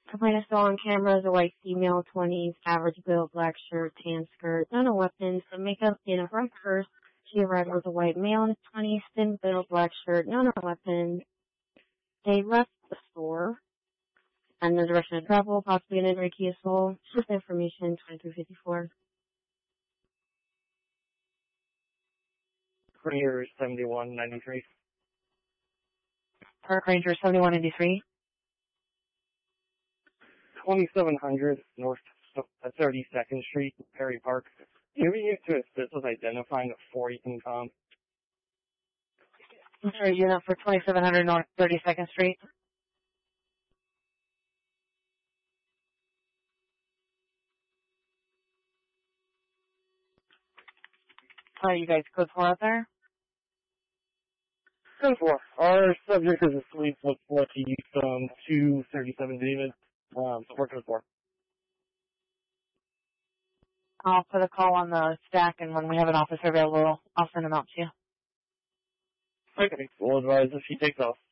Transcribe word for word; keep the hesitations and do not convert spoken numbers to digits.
Complaint is still on camera is a white female, twenties, average build, black shirt, tan skirt, none of weapons, some makeup in a front purse. She arrived with a white male in his twenties, thin build, black shirt, none of weapons. They left the store and the direction of travel, possibly an Android Kia Soul. Shift information twenty-three fifty-four. Ranger seventy-one ninety-three. Park Ranger seventy-one ninety-three. twenty-seven hundred North thirty-second Street, Perry Park. Can we use to assist with identifying the four Ethan Com? Sorry, unit for twenty-seven hundred North thirty-second Street. Are you guys code four out there? Code four. Our subject is asleep. Looks like he used um, two thirty-seven David. Um, so we're code four. I'll put a call on the stack, and when we have an officer available, I'll send them out to you. Okay. We'll advise if he takes off.